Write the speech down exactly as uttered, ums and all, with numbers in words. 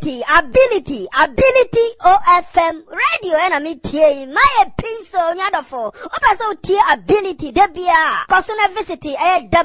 ability, ability, ability O F M radio and me tie my pencil nyadofo. Opa so tie ability debia. Personal visit eh